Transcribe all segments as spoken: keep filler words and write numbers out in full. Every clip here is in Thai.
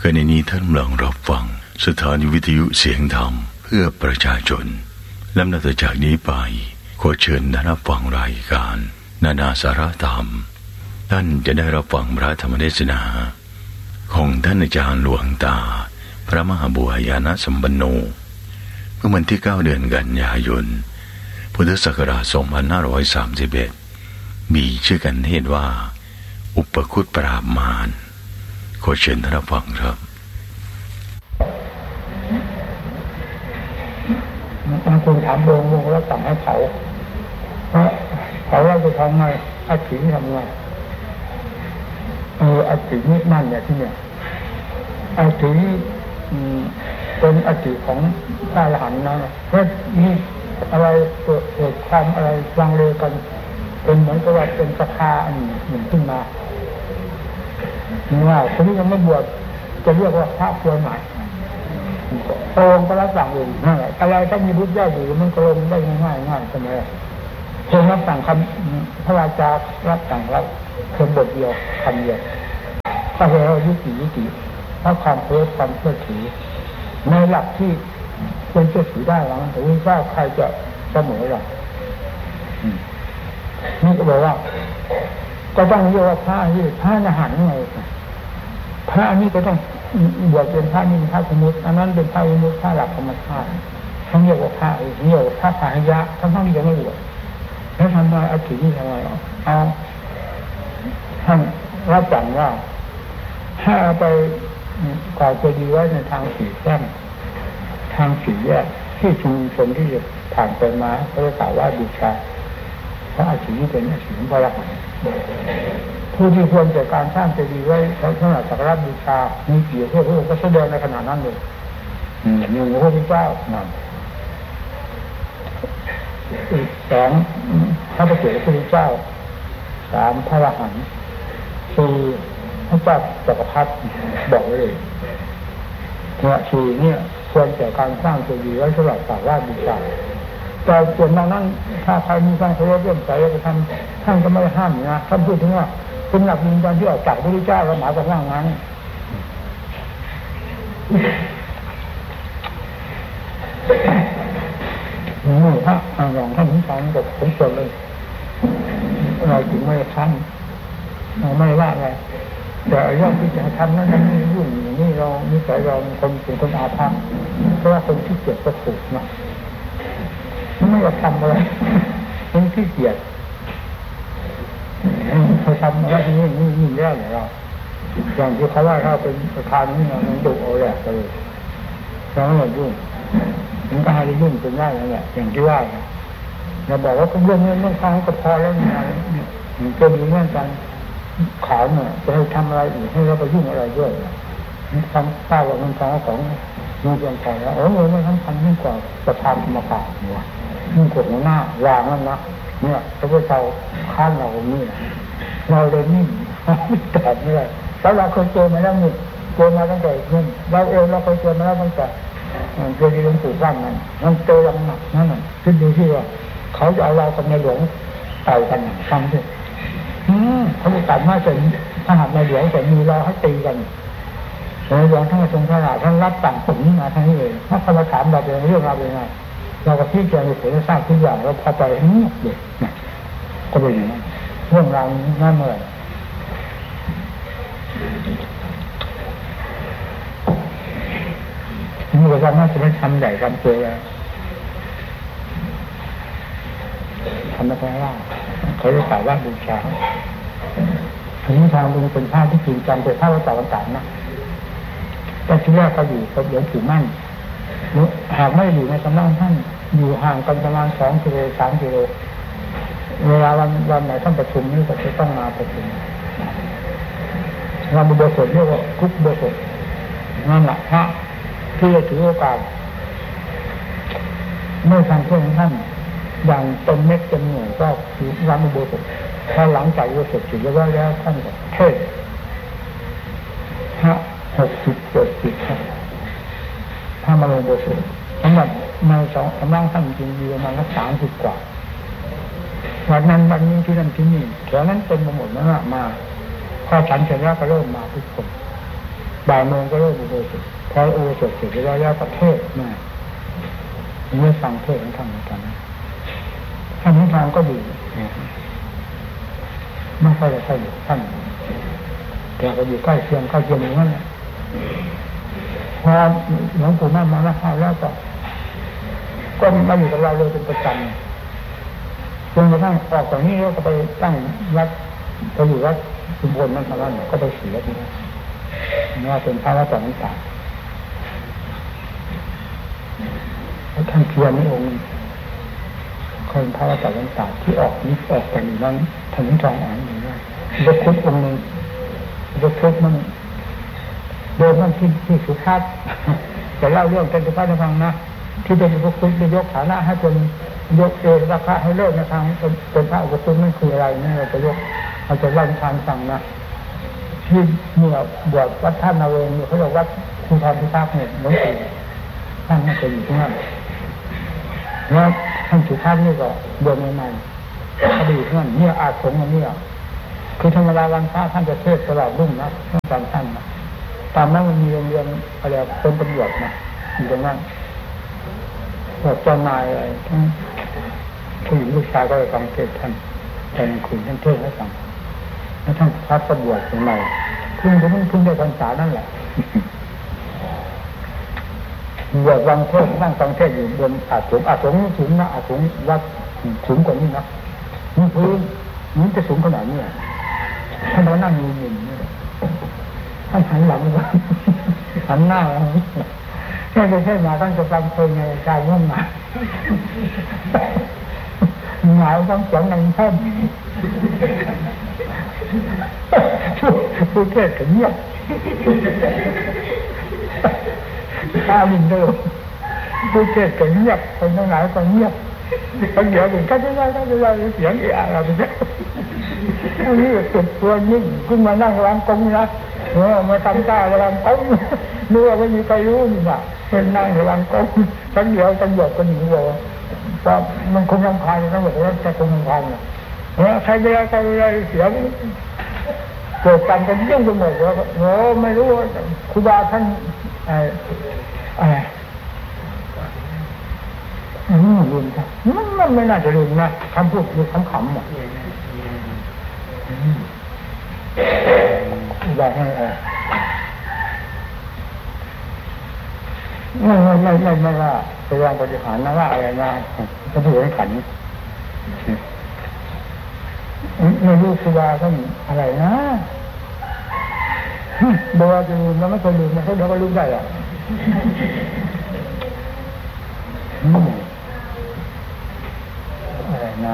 ขณะนี้ท่านกำลังรับฟังสถานีวิทยุเสียงธรรมเพื่อประชาชนลำดับจากนี้ไปขอเชิญท่านรับฟังรายการนานาสาระธรรมท่านจะได้รับฟังพระธรรมเทศนาของท่านอาจารย์หลวงตาพระมหาบุญญาณสัมปันโนเมื่อวันที่เก้าเดือนกันยายนพุทธศักราชสองพันห้าร้อยสามสิบเอ็ดมีชื่อกันเทศว่าอุปคุตปราบมารขอเชิญท่านรับฟังครับบางคนถามโรงโรงแล้วสั่งให้เผาเพราะเผาเราจะทำไงอัฐิทำไงเอออัฐินี่นั่นเนี่ยที่เนี่ยอัฐิเป็นอัฐิของพระอรหันต์นะเพราะนี่อะไรเกิดเกิดความอะไรลังเลกันเป็นเหมือนกับว่าเป็นสภาอันหนึ่งขึ้นมาว่าคนที่ยังไม่บวชจะเรียกว่าพระควรไหนโองก็รับสั่งเองนั่นแหละอะไรถ้ามีบุญญาดีมันก็ลงได้ง่ายง่ายเสมอเพียงรับสั่งคำพระราชารับสั่งแล้วเพียงบทเดียวคำเดียวก็เรียกว่ายุติยุติเพราะความเพื่อความเชื่อถือในหลักที่เป็นเชื่อถือได้หลังแต่ว่าใครจะเสมอหรอกนี่ก็บอกว่าก็ต้องเรียกว่าพระที่พระอรหันต์ไงพระนี่ก็ต้องบวชเป็นพระนี่เป็นพระสมุติอันนั้นเป็นพระวิมุตติพระหลักธรรมชาติทั้งเรียกว่าพระเรียกว่าพระพาหิยะทั้งทั้งที่ยังไม่บวชแล้วทำไมเอาถือนี่ทำไมเอาท่านรับสั่งว่าให้เอาไปก่อเจดีย์ไว้ในทางสี่แยกทางสี่แยกที่ชุมชนที่จะผ่านไปมาเขาจะกล่าวว่าบูชาเพราะอาชีพนี้เป็นอาชีพของพระอรหันต์ผู้ที่ควรจากการสร้างเจดีย์ไว้เขาสำหรับสักการะบูชามีเกียรติเพื่อพระองค์ก็แสดงในขณะนั้นเลยหนึ่งพระพุทธเจ้านั่นสองพระประเสริฐพระพุทธเจ้าสามพระอรหันต์สี่พระเจ้าจักรพรรดิบอกไว้เลยเนี่ยสี่เนี่ยควรจากการสร้างเจดีย์ไว้สำหรับสักการะบูชาแต่ส่วนนั้นถ้าใครมีความเคารพเรื่องใจจะทำท่านก็ไม่ห้ามนะท่านพูดถึงว่าเป็นหลักยืนยันที่ออกจากพระพุทธเจ้าแล้วหมายความว่างั้นนี่พระอย่างท่านถึงฟังกับผมส่วนเลยเราถึงไม่ทันเราไม่ว่าอะไรแต่เรื่องที่จะทำนั้นนั้นยุ่งอย่างนี้เรานิสัยเราคนเป็นคนอาภัพเพราะว่าคนที่เกียจก็ถูกเนาะไม่อยากทำอะไรมันขี้เกียจเขาทำอะไรที่นี่นี่นี่ได้เหรออย่างที่เขาว่าถ้าเป็นประธานนี่มันดุเอาแหลกเลยเราไม่อยากยุ่งมันก็ให้ยุ่งเป็นได้แล้วแหละอย่างที่ว่าเราบอกว่าเรื่องนี้เรื่องข้าวก็พอแล้วนี่มันก็มีเรื่องการขาวเนี่ยจะให้ทำอะไรอีกให้เราไปยุ่งอะไรด้วยทำข้าวกับมันของของมีเรื่องใครแล้วโอ้โหมันทำทันยิ่งกว่าประธานกรรมการหัวยิ่งกดหน้าวางนั่นนะเนี่ยพระพุทธเจ้าข้านเรานี่เราเลยนิ่งไม่ตอบไม่ได้แล้วเราเคยเจอมาแล้วนี่เจอมาตั้งแต่นี่เราเองเราเคยเจอมาแล้วตั้งแต่เจอที่หลวงปู่สร้างนั่นมันเจอยังหนักนั่นน่ะคิดดูที่ว่าเขาจะเอาเรากับในหลวงเต่ากันฟังด้วยเขาจะตัดมาจนถ้าหากในหลวงจะมีเราให้ตีกันในหลวงท่านทรงพระราชท่านรับสั่งผมนี่มาทั้งนี้เองถ้าเขามาถามเราเป็นเรื่องราวเป็นไงเราก็ที่เจอในผลทราบทุกอย่างเราพอไปนี่เด็กนะก็เป็นอย่างนั้นเรื่องราวนั่นเลยนี่ก็ว่าน่าจะไม่ทำใหญ่ทำเจอทำไม่ได้ว่าเขาจะกล่าวว่าบูชาถึงทางลงเป็นผ้าที่จริงจังเป็นผ้าวัฏจักรต่างๆนะแต่ที่แรกเขาอยู่กับหลวงปู่มั่นหากไม่อยู่ในสำนักท่านอยู่ห่างกันประมาณสองกิโลสามกิโลเวลาวันวันไหนท่านประชุมนี่ก็จะต้องมาประชุมงานบุญสดเรียกว่าคุกบุญสดนั่นแหละพระที่จะถือโอกาสเมื่อทางเพื่อนท่านอย่างเต็มเม็ดเต็มหน่วยก็คือร้านบุญสดถ้าหลังจากบุญสดถึงจะว่าแล้วท่านก็เทศพระหกสิบเจ็ดสิบถ้ามาลงบุญสดสำหรับในสองสำนักท่านจริงๆประมาณสักสามสิบกว่าวันนั้นวันนี้ที่นั่นที่นี่แถวนั้นเต็มไปหมดแล้วมาพอฉันเสร็จแล้วก็เริ่มมาทุกคนบ่ายโมงก็เริ่มอุโบสถพออุโบสถเสร็จแล้วแล้วประเทศมาเมื่อฟังเทศของท่านเหมือนกันท่านนิทานก็ดีไม่ค่อยจะค่อยท่านแต่ก็อยู่ใกล้เคียงใกล้เคียงอย่างนั้นแหละพอหลวงปู่มั่นมาแล้วแล้วก็ก็มาอยู่กับเราเลยเป็นประจำจนกระทั่งออกจากนี้แล้วก็ไปตั้งวัดไปอยู่วัดชุมพลนั่นมาแล้วก็ไปเสียทีนี้นี่ว่าเป็นพระวัดต่างต่างแล้วท่านเพียรนี่องค์คนพระวัดต่างต่างที่ออกนี้ออกจากนี้นั้นถนนทองอ่านอยู่ว่าเด็กคุดองค์หนึ่งเด็กคุดมันเดินมันที่ที่สุภาพจะเล่าเรื่องเป็นสุภาพให้ฟังนะที่เป็นพวกคุณจะยกฐานะให้เป็นยกเอราคาให้เลิกในทางเป็นเป็นพระอุปคุนั่นคืออะไรนี่เราจะยกเราจะเล่าทางฟังนะที่เนี่ยบวชวัดท่านนาเวงเนี่ยเขาเรียกวัดภูธรพิทักษ์เนี่ยหลวงปู่ท่านไม่เคยอยู่ที่นั่นแล้วท่านสุภาพนี่ก็เดินใหม่ๆเขาไปอยู่ที่นั่นเนี่ยอาสมเนี่ยคือธรรมดาวันพระท่านจะเทศน์ตลอดรุ่งนะต้องการท่านนะตามนั้นมันมีโรงเรียนอะไรเป็นตำรวจนะอยู่ตรงนั้นแบบเจ้านายอะไรทั้งผู้หญิงลูกชายก็ไปฟังเทศน์ท่านแต่ในคืนท่านเทศน์ให้ฟังแล้วท่านพัดประบวชตรงไหนเพิ่งเพิ่งเพิ่งได้พรรษานั่นแหละบวชฟังเทศน์นั่งฟังเทศน์อยู่บนอาสมอาสมสูงนะอาสมวัดสูงกว่านี้นะนี่พื้นนี่จะสูงขนาดนี้ท่านเรานั่งอยู่หนึ่งท่านหันหลังหันหน้าแค่ไปเทศมาท่านจะฟังเพลงในใจง่วงหนาหนาวต้องเสียงหนังท่านผู้เทศก็เงียบข้ามินเดิมผู้เทศก็เงียบคนทั้งหลายก็เงียบคนเดียวถึงก็จะได้ก็จะได้เสียงอะไรไปเยอะอันนี้ติดตัวนิ่งขึ้นมานั่งวางกงนะเออมาทำตาระวังกงนึกว่าไม่มีใครรู้นี่นะเป็นนั่งระวังกงทั้งเดียวตำรวจก็หนีเลยว่ามันคงยังพายนะบอกว่าจะคงยังพายเนี่ยเออใครเวลาใครเวลาเสียงเกิดกันกันยุ่งไปหมดแล้วโอ้ไม่รู้ว่าครูบาท่านอะไรอะไรอืมลืมครับมันมันไม่น่าจะลืมนะคำพูดคือคำขำอ่ะครูบาท่านอะไรไม่ไม่ไม่ไม่ไม่ว่าพยายามปฏิหารนะว่าอะไรนะก็ถือให้ขันไม่รู้ครูบาท่านอะไรนะเดี๋ยวจะลืมแล้วไม่เคยลืมนะเขาเดี๋ยวก็ลืมได้อ่ะอะไรนะ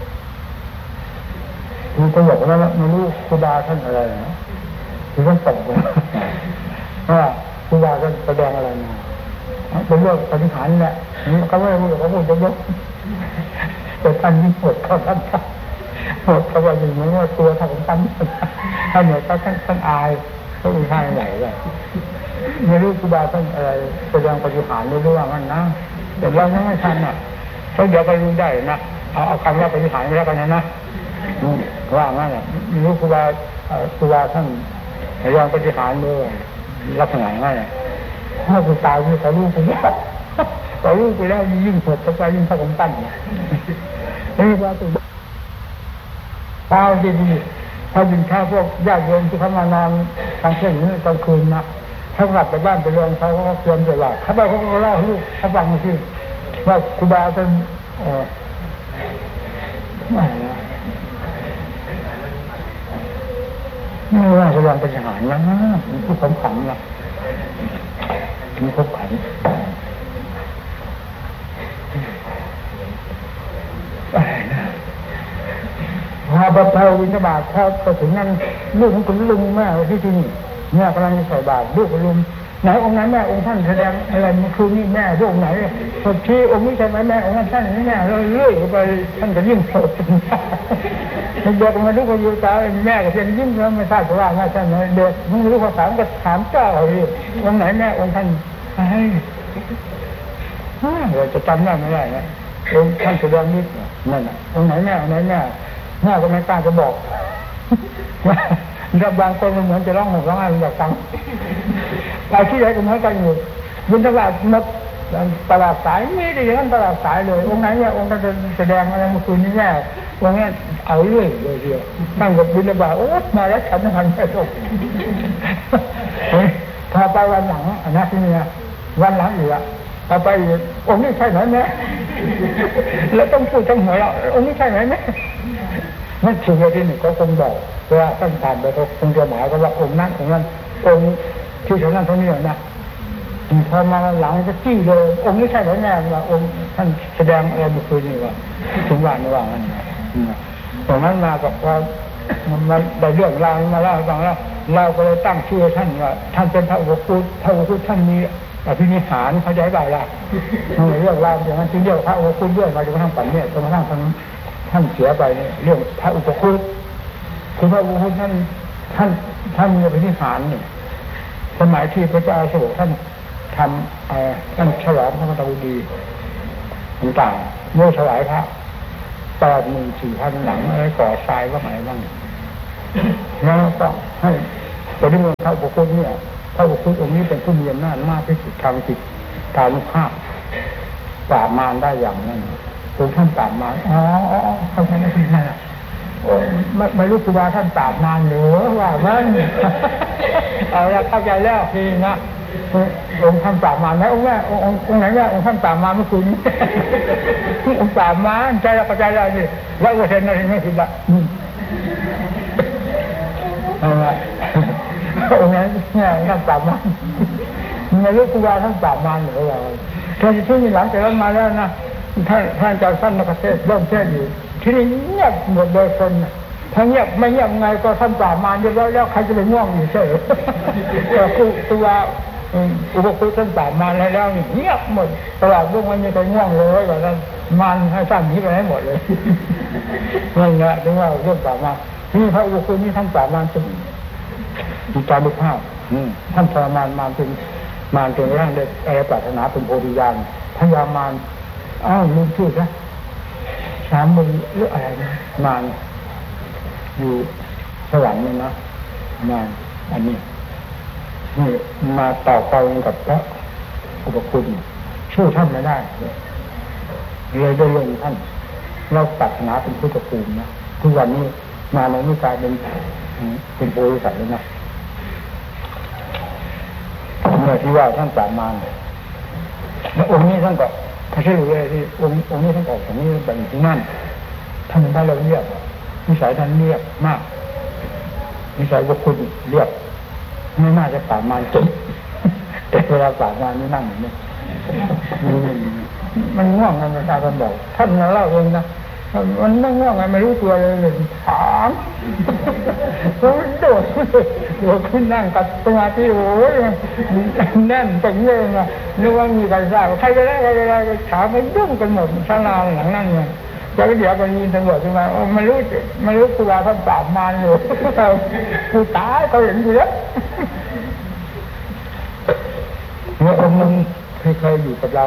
คือก็บอกว่าไม่รู้ครูบาท่านอะไรนะคือท่านตกเลยว่าครูบาท่านแสดงอะไรมาเป็นเรื่องปฏิหารแหละเขาไม่รู้เขาพูดจะยกแต่ท่านยิ่งปวดเข้าท่านปวดเขาว่าอย่างนี้ว่าตัวท่านของท่านท่านเหนื่อยท่านท่านอายเขาอุทานใหญ่เลยไม่รู้ครูบาท่านอะไรแสดงปฏิหารไม่รู้ว่างั้นนะแต่เราไม่ทันอ่ะเขาเดี๋ยวก็รู้ได้นะเอาเอาคำว่าปฏิหารไปแล้วกันนะนะว่างั้นแหละไม่รู้ครูบาครูบาท่านแสดงปฏิหารด้วยลักษณะงั้นแหละถ้าคุณตายคุณเขารู้คุณแล้วเขารู้คุณแล้วยิ่งปวดเข้าไปยิ่งเข้าของตั้นนี่ว่าตัวเปล่าดีดีถ้ายินแค่พวกญาติโยมที่เขามานอนกลางคืนนี่กลางคืนนะถ้ากลับไปบ้านไปเรือนเขาก็เตรียมใจว่าถ้าไปเขาก็เล่าให้ลูกเขาฟังมาสิว่าครูบาเป็นเออไม่นะไม่ว่าจะยังเป็นทหารนะมันผู้สำคัญนะมีครบขันอะไรนะพาบัตรเทาวินทบาทถ้าไปถึงนั้นลูกของคุณลุงแม่ที่ที่นี่เนี่ยกำลังใส่บาตรลูกคุณลุงไหนองค์ไหนแม่องค์ท่านแสดงอะไรเมื่อคืนนี้แม่ลูกไหนพอชี้องค์นี้ใช่ไหมแม่องค์ท่านนี่แม่เราเลื่อยไปท่านก็ยิ่งโสดเด็กมาลูกก็อยู่ตาแม่ก็เป็นยิ่งแล้วไม่ทราบว่าแม่ท่านเด็กมึงรู้ภาษาก็ถามเจ้าเลยองค์ไหนแม่องค์ท่านไอ้เราจะจำได้ไม่ได้นะองค์ท่านแสดงนิดนั่นน่ะองค์ไหนแม่องค์ไหนแม่แม่ก็ไม่กล้าจะบอกว่ารับบางคนมันเหมือนจะร้องห่มร้องไห้มันอยากฟังไปที่ไหนก็เหมือนกันอยู่บินตลาดนับตลาดสายไม่ได้อย่างนั้นตลาดสายเลยองค์ไหนเนี่ยองค์จะแสดงอะไรเมื่อคืนนี้แน่องค์นี้เอาเรื่อยเลยเดียวนั่งกับบินตลาดโอ๊ยมาแล้วฉันทันไม่จบพอไปวันหลังอันนั้นที่นี่วันหลังอยู่อะพอไปองค์นี้ใช่ไหมแม่แล้วต้องพูดทั้งหัวเราองค์นี้ใช่ไหมแม่นั่นถึงในที่หนึ่งก็คงบอกว่าตั้งแต่ไปเขาคงจะหมายก็ว่าองค์นั้นองค์นั้นองค์ที่เท่านั้นเท่านี้นะพอมาหลังจะจี้เลยองค์นี้ใช่ไหมแน่ว่าองค์ท่านแสดงอะไรเมื่อคืนนี้ว่าถึงว่าไม่ว่างั้นนะตรงนั้นมากับว่ามันได้เรื่องราวมาแล้วฟังแล้วเราก็เลยตั้งชื่อท่านว่าท่านเป็นพระอุปคุตพระอุปคุตท่านมีอภินิหารเขาใจได้ละเรื่องราวอย่างนั้นที่เรียกพระอุปคุตด้วยมาจนกระทั่งปัจจุบันจนกระทั่งท่านท่านเสียไปเนี่ยเรื่องพระอุปคุตคือพระอุปคุตท่านท่านท่านมีอภินิหารเนี่ยสมัยที่พระเจ้าอโศกท่านทำท่านฉลองพระมตาบุดีต่างๆเมื่อถวายพระแปดหมื่นสี่พันหลังอะไรก่อทรายว่าไหนบ้างแล้วก็ให้ปฏิบัติพระบุคคลเนี่ยพระบุคคลองค์นี้เป็นผู้มีอำนาจมากที่สุดทางจิตทางภาพปราบมารได้อย่างนั้นตัวท่านปราบมารอ๋อเข้าใจไม่ผิดนะไม่ไม่รู้ครูบาท่านปราบมารหรือว่ามันเอาละเข้าใจแล้วทีนะองค์ท่านปราบมารไหมองค์แม่องค์องค์ไหนแม่องค์ท่านปราบมารเมื่อคืนองค์ปราบมารใจเราเข้าใจแล้วนี่ร้อยเปอร์เซ็นต์อะไรไม่ผิดละเอาละองค์นั้นเนี่ยท่านปราบมารไม่รู้ครูบาท่านปราบมารหรือว่าตอนที่หลังจากนั้นมาแล้วนะท่านท่านเจ้าท่านนักเทศเริ่มเทศอยู่ที่นี่เงียบหมดโดยคนถ้าเงียบไม่เงียบไงก็ท่านปราบมารเรียบร้อยแล้วใครจะไปง่วงอยู่เฉยก็คือตัวอุปคุตท่านปราบมารแล้วเงียบหมดตลอดรุ่งวันนี้ก็ง่วงเลยว่าท่านมารให้ท่านนี้ไปให้หมดเลยนั่นแหละถึงว่าเรื่องปราบมารนี่พระอุปคุตนี่ท่านปราบมารจนมีการดุภาพท่านทรมานมารเป็นมารจนร่างได้อะไรปรารถนาเป็นโพธิญาณพญามารอ้าวลืมชื่อนะสามมือหรืออะไรนะมารอยู่สวรรค์นี่นะมารอันนี้นี่มาต่อไปกับพระอุปคุตชื่อท่านไม่ได้เลยได้ลงท่านเราปรารถนาเป็นพุทธภูมินะทุกวันนี้มาในนิกายเป็นเป็นโพธิสัตว์แล้วนะเมื่อที่ว่าท่านปราบมารแล้วองค์นี้ท่านก็ถ้าใช่เลยที่องค์องค์นี้ท่านออกจากนี้แบบที่นั่นท่านได้เราเรียบนิสัยท่านเรียบมากนิสัยบุคคลเรียบไม่น่าจะปราบมารจบแต่เวลาปราบมารนี่นั่งอย่างนี้มันง่วงกันอาจารย์บอกท่านเล่าเองนะมันไม่ง่วงไงไม่รู้ตัวเลยเลยถามมันโดดโดดขึ้นนั่งกับสมาธิโอ้ยแน่นตึงเลยนะนึกว่ามีใครทราบใครจะได้ใครจะได้ถามไม่ยุ่งกันหมดชาลาหลังนั่งไงจะเดี๋ยวกันยินตำรวจขึ้นมาไม่รู้ไม่รู้ครูบาท่านปราบมารอยู่กูตายเขาเห็นอยู่แล้วเมื่อองค์นึงเคยอยู่กับเรา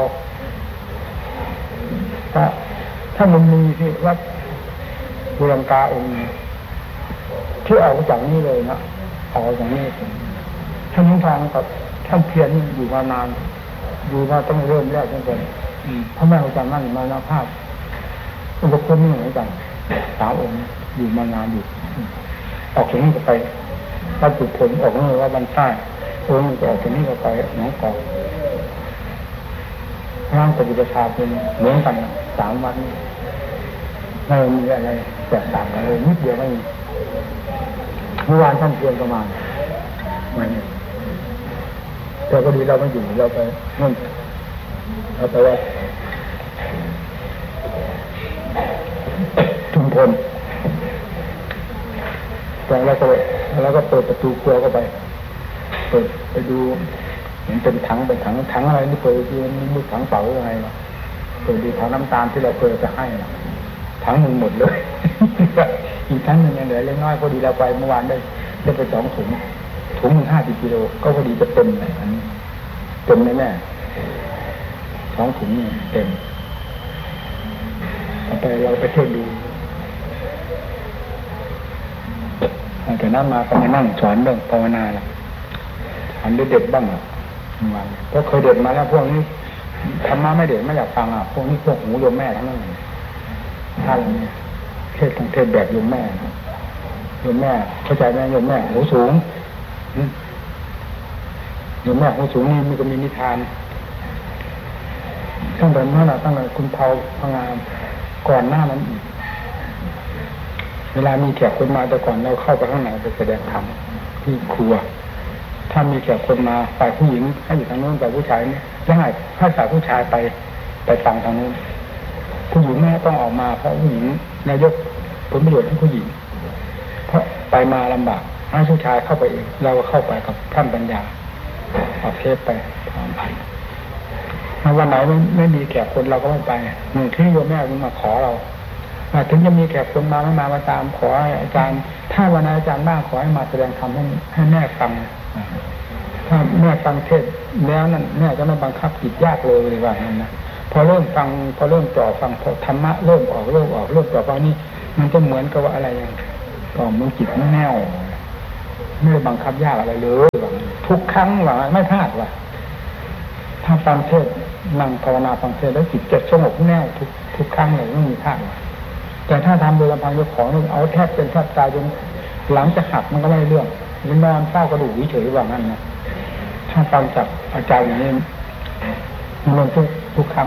ก็ถ้ามันมีที่วัดบูรังกาองค์ที่ออกจากนี้เลยนะออกจากนี้ท่านทางกับท่านเพียรอยู่มานานอยู่มาต้องเริ่มแรกตั้งแต่พระแม่อาจารย์นั่นมาแล้วภาพอุปคุตนี่เหมือนกันสามองค์อยู่มานานอยู่ออกจากนี้ก็ไปวัดจุดผลออกนี่ว่าบรรใต้องค์ก็ออกจากนี้ก็ไปหนองกอกร่างปฏิบัติชาเป็นเหมือนกันสามวันไม่มีอะไรแตกต่างกันเลยนิดเดียวไม่มีเมื่อวานท่านเพียรประมาณไม่เนี่ยแต่พอดีเราไม่อยู่เราไปนั่นเราไปว่าชุมพลแต่เราก็แล้วก็เปิดประตูครัวเข้าไปเปิดไปดูเห็นเป็นถังเป็นถังถังอะไรนี่เปิดดูมันมีถังเปล่าอะไรมาเปิดดูถังน้ำตาลที่เราเคยจะให้ถังหนึ่งหมดเลยอีกถังหนึ่งยังเหลือเล็กน้อยพอดีเราไปเมื่อวานได้ได้ไปสองถุงถุงหนึ่งห้าสิบกิโลก็พอดีจะเต็มเลยอันนี้เต็มแน่ๆสองถุงเต็มไปเราไปเที่ยวดูแต่นั้นมาก็มานั่งสอนเรื่องภาวนาละสอนเด็ดๆบ้างอ่ะวันเพราะเคยเด็ดมาแล้วพวกนี้ธรรมะไม่เด็ดไม่อยากฟังอ่ะพวกนี้พวกหูโยมแม่ทั้งนั้นท่านเนี่ยเทศต้องเทศแบบโยมแม่โยมแม่เข้าใจไหมโยมแม่หูสูงโยมแม่หูสูงนี่มันก็มีนิทานตั้งแต่เมื่อไหร่ตั้งแต่คุณเผาพังงานก่อนหน้านั้นอีกเวลามีแขกคนมาแต่ก่อนเราเข้าไปข้างในไปแสดงธรรมที่ครัวถ้ามีแขกคนมาฝ่ายผู้หญิงให้อยู่ทางโน้นฝ่ายผู้ชายเนี่ยแล้วให้ให้ฝ่ายผู้ชายไปไปฟังทางโน้นผู้หญิงแม่ต้องออกมาเพราะผู้หญิงนายกผลประโยชน์ให้ผู้หญิงเพราะไปมาลำบากให้ผู้ชายเข้าไปเองเราเข้าไปกับท่านปัญญาเอาเทปไปพร้อมไปวันไหนไม่ไม่มีแขกคนเราก็ไม่ไปหนึ่งที่โยมแม่มันมาขอเราถึงจะมีแขกคนมาไม่มามาตามขอให้อาจารย์ถ้าวันนั้นอาจารย์บ้างขอให้มาแสดงธรรมให้ให้แม่ฟังถ้าแม่ฟังเทศแล้วนั่นแม่จะไม่บังคับจิตยากเลยว่างั้นนะพอเริ่มฟังพอเริ่มจ่อฟังพอธรรมะเริ่มออกเริ่มออกเริ่มจ่อฟังนี่มันจะเหมือนกับว่าอะไรอย่างก็มันจิตไม่แน่วไม่ได้บังคับยากอะไรเลยทุกครั้งว่าไม่พลาดว่าถ้าฟังเทศนั่งภาวนาฟังเทศแล้วจิตจะสงบแน่วทุกทุกครั้งเลยไม่มีพลาดแต่ถ้าทำโดยลำพังเจ้าของนี่เอาแทบเป็นแทบตายจนหลังจะหักมันก็ไม่เรื่องมันนอนเฝ้ากระดูกเฉยๆว่างั้นนะถ้าฟังจากอาจารย์อย่างนี้มันทุกทุกครั้ง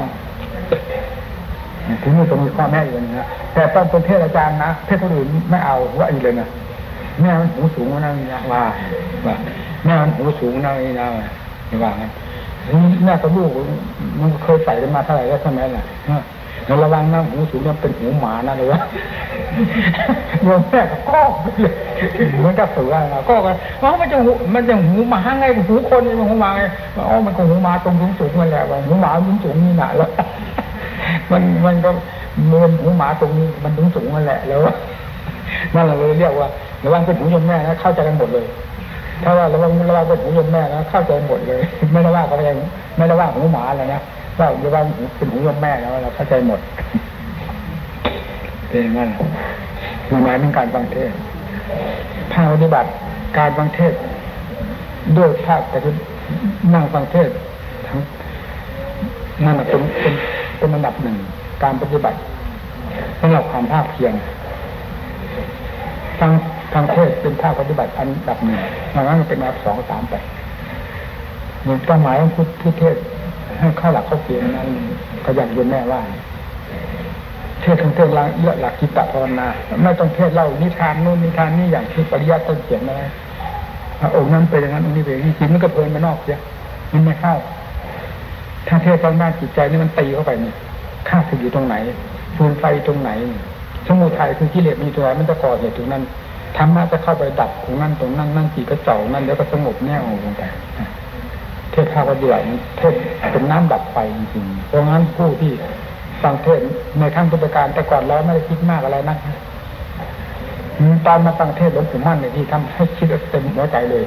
ถึงนี่ก็มีข้อแม่อยู่นะแต่ต้องเป็นเทศอาจารย์นะเทศคนอื่นไม่เอาว่าอีเลยนะแม่มันหูสูงนั่นนะว่าว่าแม่มันหูสูงนั่นนะว่างั้นแม่กับลูกมันเคยใส่กันมาเท่าไหร่แล้วใช่ไหมล่ะเราระวังนะหูสูงมันเป็นหูหมานะเลยวะโยมแม่ก็ก้อเหมือนกับเสือนะก้อกันว่ามันจะหูมันจะหูหมาไงหูคนมันหูหมาไงอ๋อมันก็หูหมาตรงสูงสูงมันแหละว่าหูหมาสูงสูงนี่นะแล้วมันมันก็มันหูหมาตรงนี้มันสูงสูงมันแหละแล้วนั่นเราเลยเรียกว่าระวังเป็นหูโยมแม่นะเข้าใจกันหมดเลยถ้าว่าระวังระวังเป็นหูโยมแม่นะเข้าใจหมดเลยไม่ได้ว่าเขาเองไม่ได้ว่าหูหมาอะไรนะว่าจะว่าเป็นหูโยมแม่แล้วเราเข้าใจหมดเป็นอย่างนั้นคือหมายถึงการฟังเทศภาคปฏิบัติการฟังเทศด้วยภาคแต่คือนั่งฟังเทศทั้งนั่นเป็นเป็นเป็นอันดับหนึ่งการปฏิบัติสำหรับความภาคเพียรฟังทางเทศเป็นภาคปฏิบัติอันดับหนึ่งดังนั้นเป็นอันดับสองสามไปหนึ่งต้องหมายของพุทธเทศให้เข้าหลักเข้าเกณฑ์นั้นก็อย่างโยมแม่ว่าเทศทั้งเทศหลักเลือกหลักจิตตภาวนาไม่ต้องเทศเล่านิทานนู่นนิทานนี่อย่างที่ปริยัติต้นเขียนมาองค์นั้นเป็นอย่างนั้นองค์นี้เป็นอย่างนี้จิตมันก็เพลินไปนอกเสียมันไม่เข้าถ้าเทศตอนหน้าจิตใจนี่มันตีเข้าไปนี่ข้าศึกอยู่ตรงไหนฟืนไฟตรงไหนสมุทัยคือกิเลสมีตัวไหนมันจะก่อเหตุตรงนั้นธรรมะจะเข้าไปดับตรงนั้นตรงนั้นนั่นจิตก็เจ่อนั่นแล้วก็สงบแน่วลงไปเทศภาคปฏิบัติเทศเป็นน้ำดับไฟจริงๆเพราะงั้นผู้ที่ฟังเทศในขั้นพุทธการแต่ก่อนแล้วไม่ได้คิดมากอะไรนักตอนมาฟังเทศหลวงปู่มั่นเนี่ยที่ทำให้คิดเต็มหัวใจเลย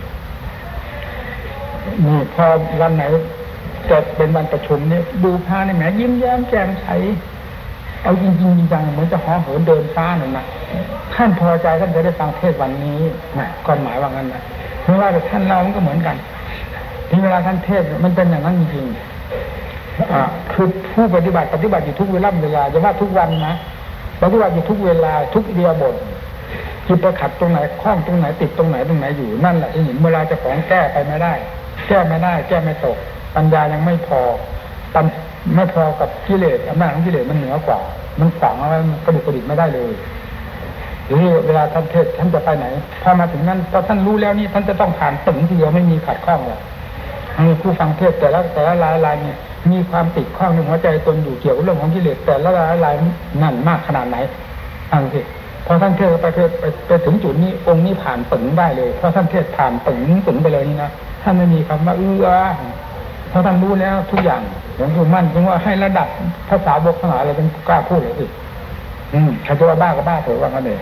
นี่พอวันไหนจะเป็นวันประชุมเนี่ยดูพระนี่แหมยิ้มแย้มแจ่มใสเอาจริงๆจริงจังเหมือนจะห่อเหินเดินฟ้าหนึ่งนะท่านพอใจท่านจะได้ฟังเทศวันนี้นะก่อนหมายว่างั้นนะเพราะว่าท่านเรามันก็เหมือนกันที่เวลาท่านเทศมันเป็นอย่างนั้นจริงๆอ่าคือผู้ปฏิบัติปฏิบัติอยู่ทุกเวลาเวลาจะว่าทุกวันนะปฏิบัติอยู่ทุกเวลาทุกเดียบทจิตไปขัดตรงไหนคล้องตรงไหนติดตรงไหนตรงไหนอยู่นั่นแหละที่เห็นเวลาจะของแก้ไปไม่ได้แก้ไม่ได้แก้ไม่ตกปัญญายังไม่พอปัญไม่พอกับกิเลสอำนาจของกิเลสมันเหนือกว่ามันฝังเอาไว้กระดุกกระดิกไม่ได้เลยหรือเวลาท่านเทศท่านจะไปไหนพอมาถึงนั้นพอท่านรู้แล้วนี่ท่านจะต้องผ่านตึงทีเดียวไม่มีขัดข้องเลยผู้ฟังเทศแต่ละแต่ละรายรายเนี่ยมีความติดข้องในหัวใจตนอยู่เกี่ยวกับเรื่องของกิเลสแต่ละรายรายนั่นมากขนาดไหนฟังสิพอท่านเทศไปเทศไปไปถึงจุดนี้องค์นี้ผ่านตึงได้เลยเพราะท่านเทศผ่านตึงตึงไปเลยนี่นะท่านไม่มีคำว่าเอื้อเพราะท่านรู้แล้วทุกอย่างหลวงปู่มั่นจึงว่าให้ระดับภาษาบกทั้งหลายอะไรเป็นกล้าพูดเลยสิอืมใครจะว่าบ้าก็บ้าเถอะว่างั้นเอง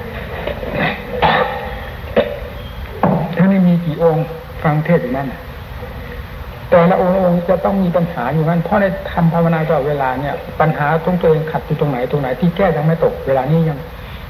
ท่านนี่มีกี่องค์ฟังเทศอยู่นั่นแต่ละองค์องค์จะต้องมีปัญหาอยู่นั่นเพราะในทำภาวนาตลอดเวลาเนี่ยปัญหาตรงตัวเองขัดอยู่ตรงไหนตรงไหนที่แก้ยังไม่ตกเวลานี้ยัง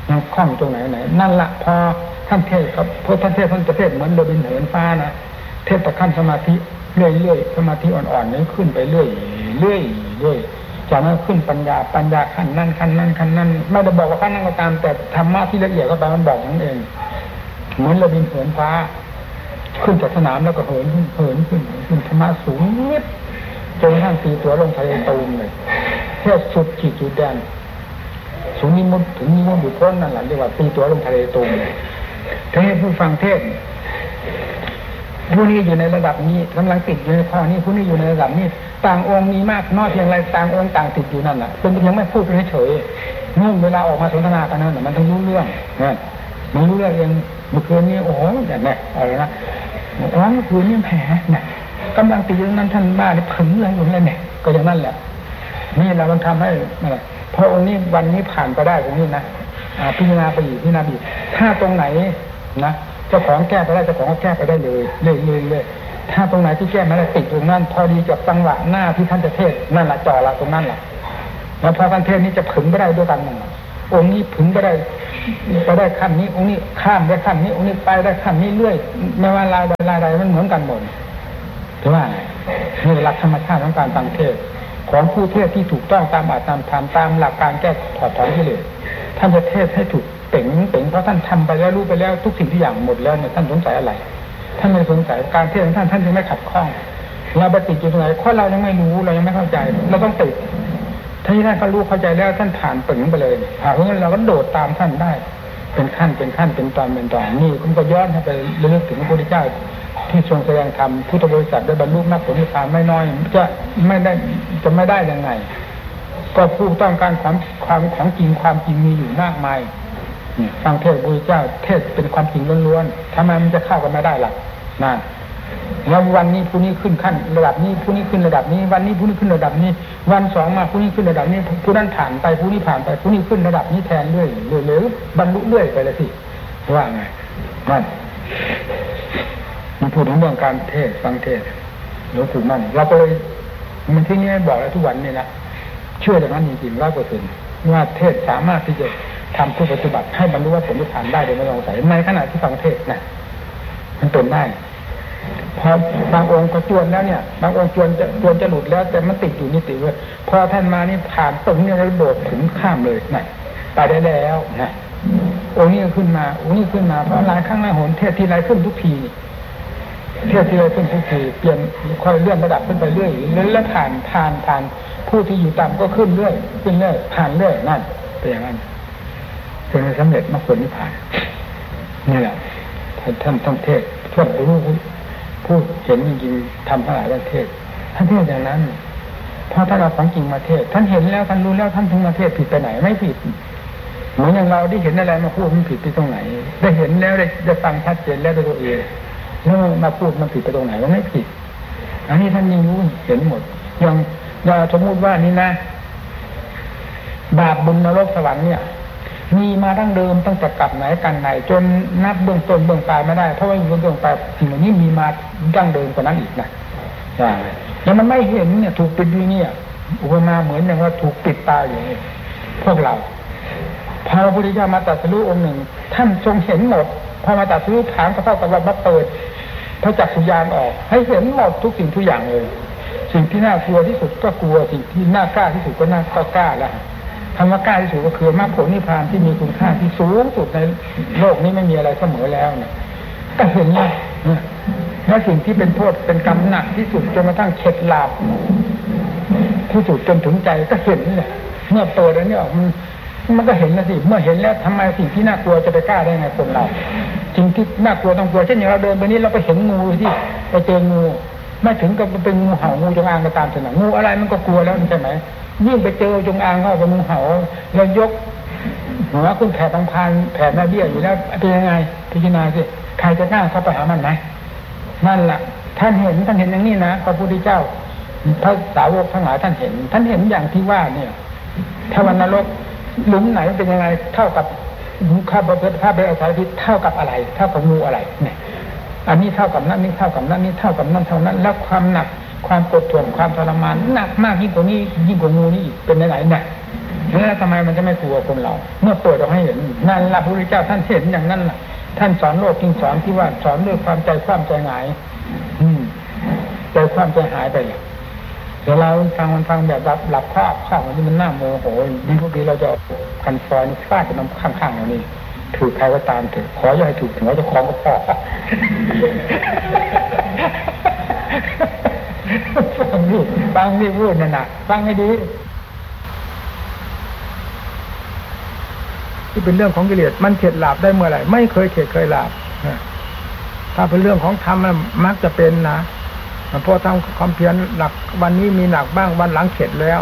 ยังคล่องตรงไหนไหนนั่นละพอท่านเทศครับพอท่านเทศท่านจะเทศเหมือนเรือบินเหินฟ้านะเทศแต่ขั้นสมาธิเรื่อยๆสมาธิอ่อนๆนี้ขึ้นไปเรื่อยเรื่อยเรื่อยจากนั้นขึ้นปัญญาปัญญาขั้นนั้นขั้นนั้นขั้นนั้นไม่ได้บอกว่าขั้นนั้นก็ตามแต่ธรรมะที่ละเอียดก็ตามมันบอกนั่นเองเหมือนเรือบินเหินฟ้าขึ้นจากสนามแล้วก็เหินขึ้นเหินขึ้นขึ้นธรรมะสูงนิดจนกระทั่งตีตัวลงทะเลตูมเลยเทศสุดขีดสุดแดนสูงนิมุตถึงนิมุตบุตรพ้นนั่นแหละเรียกว่าตีตัวลงทะเลตูมเลยถ้าให้ผู้ฟังเทศผู้นี้อยู่ในระดับนี้กำลังติดอยู่ในข้อนี้ผู้นี้อยู่ในระดับนี้ต่างองค์มีมากน้อยเพียงไรต่างองค์ต่างติดอยู่นั่นแหละเป็นยังไม่พูดเฉยๆนู่นเวลาออกมาสนทนากันนั่นมันต้องรู้เรื่องนะมันรู้เรื่องเองเมื่อคืนนี้โอ้โหอย่างนี้อะไรนะอ๋อเมื่อคืนนี้แผลเนี่ยกำลังติดอยู่นั้นท่านบ้าเนี่ยผึ่งเลยอยู่เลยเนี่ยก็อย่างนั้นแหละนี่เรามันทำให้อะไรพระองค์นี้วันนี้ผ่านไปได้ตรงนี้นะพิจารณาไปอีกพิจารณาอีกถ้าตรงไหนนะเจ้าของแก้ไปได้เจ้าของก็แก้ไปได้เลยเลยเลยเลยถ้าตรงไหนที่แก้ไม่ได้ติดตรงนั้นพอดีกับจังหวะหน้าที่ท่านจะเทศนั่นแหละจ่อละตรงนั้นแหละแล้วพอท่านเทศนี้จะผึ่งไปได้ด้วยกันนั่นองค์นี้ผึ่งไปได้ไปได้ขั้นนี้องค์นี้ข้ามได้ขั้นนี้องค์นี้ไปได้ขั้นนี้เรื่อยไม่ว่าลายใดลายใดมันเหมือนกันหมดถือว่านี่หลักธรรมชาติของการฟังเทศของผู้เทศที่ถูกต้องตามอาตามธรรมตามหลักการแก้ถอดถอนกิเลสท่านจะเทศให้ถูกเป่งเป่งเพราะท่านทำไปแล้วรู้ไปแล้วทุกสิ่งทุกอย่างหมดแล้วเนี่ยท่านสงสัยอะไรท่านไม่สงสัยการเทศของท่านท่านจึงไม่ขัดข้องเราไปติดอยู่ตรงไหนเพราะเรายังไม่รู้เรายังไม่เข้าใจเราต้องติดถ้าท่านเขารู้เข้าใจแล้วท่านผ่านเป่งไปเลยเพราะงั้นเราก็โดดตามท่านได้เป็นขั้นเป็นขั้นเป็นตอนเป็นตอนนี่คุณก็ย้อนให้ไประลึกถึงพระพุทธเจ้าที่ทรงแสดงธรรมพุทธบริษัทได้บรรลุมรรคผลนิพพานไม่น้อยจะไม่ได้จะไม่ได้ยังไงก็ผู้ต้องการความความของจริงความจริงมีอยู่มากมายฟังเทศน์พระพุทธเจ้าเทศเป็นความจริงล้วนๆทำไมมันจะเข้ากันไม่ได้ล่ะนั่นแล้ววันนี้ผู้นี้ขึ้นขั้นระดับนี้ผู้นี้ขึ้นระดับนี้วันนี้ผู้นี้ขึ้นระดับนี้วันสองมาผู้นี้ขึ้นระดับนี้ผู้นั้นผ่านไปผู้นี้ผ่านไปผู้นี้ขึ้นระดับนี้แทนเรื่อยเรื่อยๆบรรลุเรื่อยไปเลยสิว่าไงนั่นมันพูดถึงเรื่องการเทศฟังเทศหลวงปู่มั่นเราก็เลยมันที่นี้บอกแล้วทุกวันนี่นะเชื่ออย่างนั้นจริงๆร้อยเปอร์เซ็นต์ว่าเทศสามารถที่จะทำผู้ปฏิบัติให้บรรลุว่าผลนิพพานได้โดยไม่ต้องสงสัยในขณะที่ฟังเทศนะมันเป็นได้พอบางองค์ก็จวนแล้วเนี่ยบางองค์จวนจะจวนจะหลุดแล้วแต่มันติดอยู่นิดติดเลยพอท่านมานี่ผ่านตรงนี้แล้วโดดถึงข้ามเลยนะไปได้แล้วนะองค์นี้ขึ้นมาองค์นี้ขึ้นมาเพราะหลายครั้งหลายหนเทศทีไรขึ้นทุกทีเทศทีไรขึ้นทุกทีเปลี่ยนค่อยเลื่อนระดับขึ้นไปเรื่อยแล้วผ่านผ่านผ่านผู้ที่อยู่ต่ำก็ขึ้นเรื่อยขึ้นเรื่อยผ่านเรื่อยนั่นเป็นอย่างนั้นจนสำเร็จมรรคผลนิพพานนี่แหละท่านท่านเทศท่านรู้ผู้เห็นจริงๆทำทั้งหลายประเทศท่านเทศอย่างนั้นเพราะท่านเอาของจริงมาเทศท่านเห็นแล้วท่านรู้แล้วท่านถึงมาเทศผิดไปไหนไม่ผิดเหมือนอย่างเราได้เห็นอะไรมาพูดมันผิดไปตรงไหนได้เห็นแล้วได้ได้ฟังชัดเจนแล้วด้วยตัวเองแล้วมาพูดมันผิดไปตรงไหนมันไม่ผิดอันนี้ท่านยังรู้เห็นหมดอย่างเราสมมติว่านี่นะบาปบุญนรกสวรรค์เนี่ยมีมาดั้งเดิมตั้งแต่กลับไหนกันไหนจนนับเบื้องต้นเบื้องปลายไม่ได้เพราะว่าเบื้องต้นปลายสิ่งเหล่านี้มีมาดั้งเดิมกว่านั้นอีกนะใช่แล้วมันไม่เห็นเนี่ยถูกปิดอยู่เนี่ยอุปมาเหมือนอย่างว่าถูกปิดตาอย่างนี้พวกเราพระพุทธเจ้ามาตรัสรู้องค์หนึ่งท่านทรงเห็นหมดพอมาตรัสรู้ถามก็เท่ากับว่ามาเปิดพระจักษุญาณออกให้เห็นหมดทุกสิ่งทุกอย่างเลยสิ่งที่น่ากลัวที่สุดก็กลัวสิ่งที่น่ากล้าที่สุดก็น่าก็กล้าแล้วธรรมะกล้าที่สุดก็คือมรรคผลนิพพานที่มีคุณค่าที่สูงสุดในโลกนี้ไม่มีอะไรเสมอแล้วเนี่ยก็เห็นว่าและสิ่งที่เป็นโทษเป็นกรรมหนักที่สุดจนกระทั่งเข็ดหลาบที่สุดจนถึงใจก็เห็นเลยเมื่อเปิดอันนี้ออกมันมันก็เห็นนะสิเมื่อเห็นแล้วทำไมสิ่งที่น่ากลัวจะไปกล้าได้ไงคนเราสิ่งที่น่ากลัวต้องกลัวเช่นอย่างเราเดินไปนี้เราไปเห็นงูที่ไปเจองูไม่ถึงกับเป็นงูเห่างูจงอางก็ตามแต่หนังงูอะไรมันก็กลัวแล้วใช่ไหมยิ่งไปเจอจงอางก็เป็นงูเห่าแล้วยกหัวขึ้นแผ่ตังพานแผ่หน้าเบี้ยอยู่แล้วเป็นยังไงพิจารณาสิใครจะกล้าเข้าไปหามันไหมนั่นแหละท่านเห็นท่านเห็นอย่างนี้นะพระพุทธเจ้าพระสาวกทั้งหลายท่านเห็นท่านเห็นอย่างที่ว่าเนี่ยถ้าวันนรกหลุมไหนเป็นยังไงเท่ากับข้าพเจ้าข้าพเจ้าอาศัยที่เท่ากับอะไรเท่ากับงูอะไรเนี่ยอันนี้เท่ากับนั้นนี่เท่ากับนั้นนี่เท่ากับนั้นเท่านั้นแล้วความหนักความกดท่วงความทรมานหนักมากยิ่งกว่านี้ยิ่งกว่างูนี่อีกเป็นไหนๆเนี่ยแล้วทำไมมันจะไม่กลัวคนเราเมื่อเปิดออกให้เห็นนั่นแหละพระพุทธเจ้าท่านเห็นอย่างนั้นแหละท่านสอนโลกจึงสอนที่ว่าสอนด้วยความใจความใจหงายอืมใจความใจหายไปเลยแต่เราทางมันทางแบบรับหลับคาบข้างวันนี้มันน่าโมโหดีพวกนี้เราจะคันฟอยฟาดกันข้างๆอย่างนี้ถูกใครก็ตามเถอะขออย่าให้ถูกถึงว่าจะคล้องก็พอฟังดิฟังดิพูดนั่นน่ะฟังให้ดีที่เป็นเรื่องของกิเลสมันเข็ดหลาบได้เมื่อไหร่ไม่เคยเข็ดเคยหลาบถ้าเป็นเรื่องของธรรมมันมักจะเป็นนะพอทำความเพียรหนักวันนี้มีหนักบ้างวันหลังเข็ดแล้ว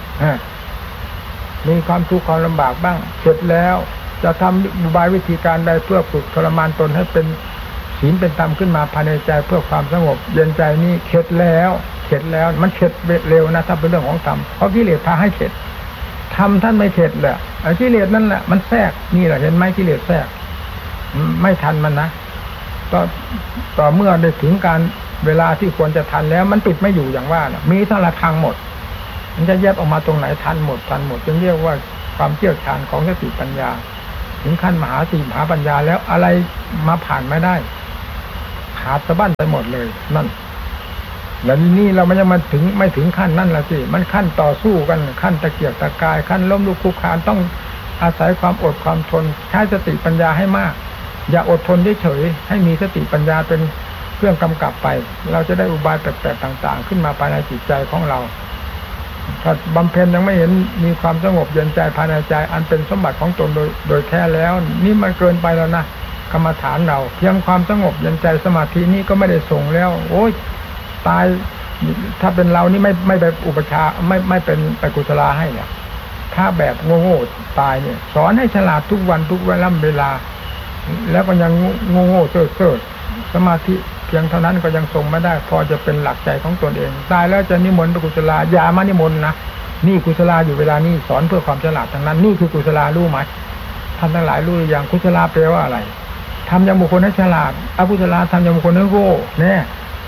มีความทุกข์ความลำบากบ้างเข็ดแล้วจะทำอุบายวิธีการใดเพื่อฝึกทรมานตนให้เป็นศีลเป็นธรรมขึ้นมาภายในใจเพื่อความสงบเย็นใจนี่เข็ดแล้วเข็ดแล้วมันเข็ดเร็วนะถ้าเป็นเรื่องของธรรมเพราะกิเลสพาให้เข็ดธรรมท่านไม่เข็ดแหละไอ้กิเลสนั่นแหละมันแทรกนี่แหละเห็นไหมกิเลสแทรกไม่ทันมันนะต่อต่อเมื่อได้ถึงการเวลาที่ควรจะทันแล้วมันปิดไม่อยู่อย่างว่านะมีทั้งละทางหมดมันจะแยกออกมาตรงไหนทันหมดทันหมดจึงเรียกว่าความเชี่ยวชาญของสติปัญญาถึงขั้นมหาสติมหาปัญญาแล้วอะไรมาผ่านไม่ได้ขาดสะบั้นไปหมดเลยนั่นแล้วนี่เราไม่ยังมาถึงไม่ถึงขั้นนั่นละสิมันขั้นต่อสู้กันขั้นตะเกียกตะกายขั้นล้มลุกคลุกคลานต้องอาศัยความอดความทนใช้สติปัญญาให้มากอย่าอดทนเฉยๆให้มีสติปัญญาเป็นเครื่องกำกับไปเราจะได้อุบายแปลกๆต่างๆขึ้นมาภายในจิตใจของเราถ้าบำเพ็ญยังไม่เห็นมีความสงบเย็นใจภายในใจอันเป็นสมบัติของตนโดยโดยแท้แล้วนี่มันเกินไปแล้วนะกรรมฐานเราเพียงความสงบเย็นใจสมาธินี้ก็ไม่ได้ส่งแล้วโอ๊ยตายถ้าเป็นเรานี่ไม่ไม่ไปอุปชาไม่ไม่เป็นไปกุศลาให้เนี่ยถ้าแบบโง่ๆตายเนี่ยสอนให้ฉลาดทุกวันทุกเวลาเวลาแล้วก็ยังโง่ๆเซ่อๆสมาธิเพียงเท่านั้นก็ยังทรงไม่ได้พอจะเป็นหลักใจของตนเองตายแล้วจะนิมนต์กุศลาอย่ามานิมนต์นะนี่กุศลาอยู่เวลานี้สอนเพื่อความฉลาดทั้งนั้นนี่คือกุศลารู้ไหมท่านทั้งหลายรู้หรือยังกุศลาแปลว่าอะไรทำอย่างบุคคลให้ฉลาดอกุศลาทำอย่างบุคคลให้โง่เนี่ย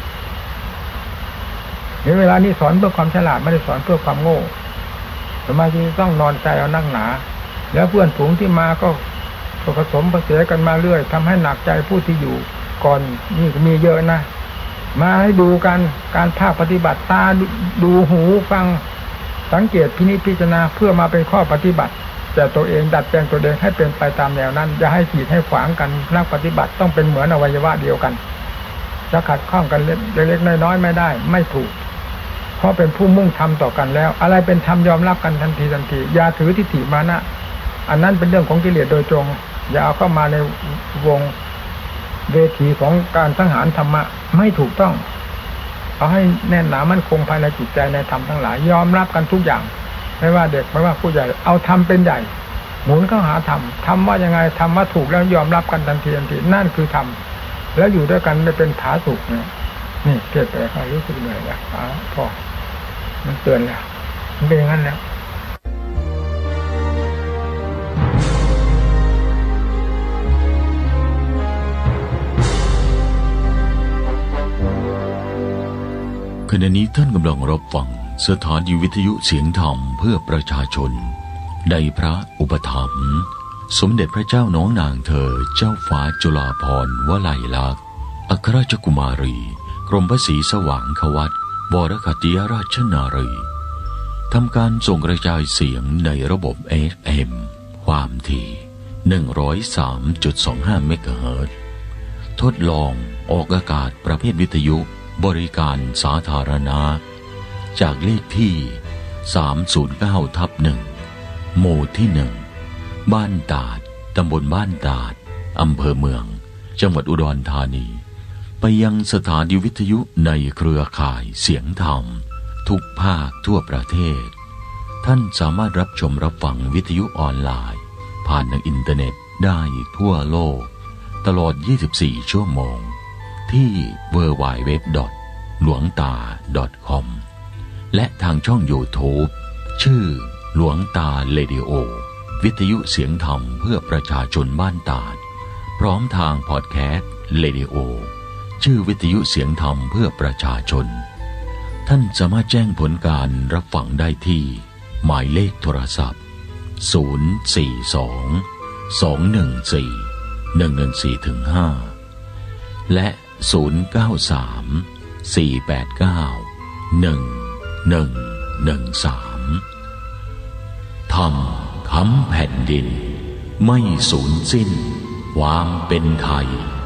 ในเวลานี้สอนเพื่อความฉลาดไม่ได้สอนเพื่อความโง่สมาธิต้องนอนใจเอานั่งหนาแล้วเพื่อนฝูงที่มาก็ผสมผสานกันมาเรื่อยทำให้หนักใจผู้ที่อยู่ก่อนนี่มีเยอะนะมาให้ดูกันการภาคปฏิบัติตาดูหูฟังสังเกตพินิจพิจารณาเพื่อมาเป็นข้อปฏิบัติแต่ตัวเองดัดแปลงตัวเองให้เป็นไปตามแนวนั้นอย่าให้ขีดให้ขวางกันนักปฏิบัติต้องเป็นเหมือนอวัยวะเดียวกันจะขัดข้องกันเล็กๆน้อยๆไม่ได้ไม่ถูกเพราะเป็นผู้มุ่งทำต่อกันแล้วอะไรเป็นธรรมยอมรับกันทันทีทันทีอย่าถือทิฏฐิมานะอันนั้นเป็นเรื่องของกิเลสโดยตรงอย่าเอาเข้ามาในวงเวทีของการสังหารธรรมะไม่ถูกต้องเอาให้แน่นหนามั่นคงภายในจิตใจในธรรมทั้งหลายยอมรับกันทุกอย่างไม่ว่าเด็กไม่ว่าผู้ใหญ่เอาธรรมเป็นใหญ่หมุนเข้าหาธรรมธรรมว่ายังไงธรรมว่าถูกแล้วยอมรับกันทันทีทันทีนั่นคือธรรมแล้วอยู่ด้วยกันได้เป็นผาสุกเนี่ยนี่เกิดไปใครรู้สึกเหนื่อยแล้วอ๋อพอมันเตือนแล้วมันเป็นอย่างนั้นแล้วขณะนี้ท่านกำลังรับฟังสถานีวิทยุเสียงธรรมเพื่อประชาชนในพระอุปถัมภ์สมเด็จพระเจ้าน้องนางเธอเจ้าฟ้าจุฬาภรณ์วลัยลักษณ์อัครราชกุมารีกรมพระศรีสว่างควัตรวรคัตติยราชนารีทำการส่งกระจายเสียงในระบบ เอฟ เอ็ม ความถี่ หนึ่งร้อยสามจุดสองห้า เมกะเฮิรตซ์ทดลองออกอากาศประเภทวิทยุบริการสาธารณะจากเลขที่ สามศูนย์เก้าทับหนึ่ง หมู่ที่หนึ่งบ้านตาดตำบลบ้านตาดอำเภอเมืองจังหวัดอุดรธานีไปยังสถานีวิทยุในเครือข่ายเสียงธรรมทุกภาคทั่วประเทศท่านสามารถรับชมรับฟังวิทยุออนไลน์ผ่านทางอินเทอร์เน็ตได้ทั่วโลกตลอดยี่สิบสี่ชั่วโมงที่ ดับเบิลยู ดับเบิลยู ดับเบิลยู ดอท หลวงตา ดอท คอม และทางช่อง YouTube ชื่อหลวงตาเรดิโอวิทยุเสียงธรรมเพื่อประชาชนบ้านตาดพร้อมทางพอดแคสต์เรดิโอชื่อวิทยุเสียงธรรมเพื่อประชาชนท่านสามารถแจ้งผลการรับฟังได้ที่หมายเลขโทรศัพท์ศูนย์สี่สองสองหนึ่งสี่หนึ่งหนึ่งสี่ถึงห้าและศูนย์เก้าสามสี่แปดเก้าหนึ่งหนึ่งหนึ่งสามธรรมค้ำแผ่นดินไม่สูญสิ้นความเป็นไทย